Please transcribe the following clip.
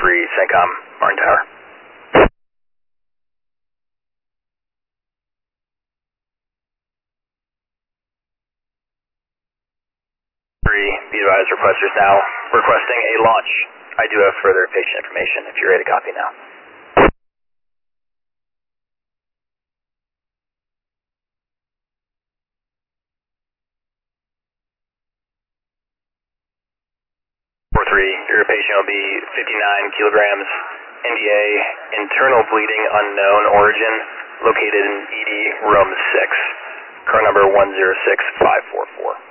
CENTCOM, Martin Tower. Be advised, requesters now requesting a launch. I do have further patient information if you're ready to copy now. Your patient will be 59 kilograms, NDA, internal bleeding unknown origin, located in ED room 6, car number 106544.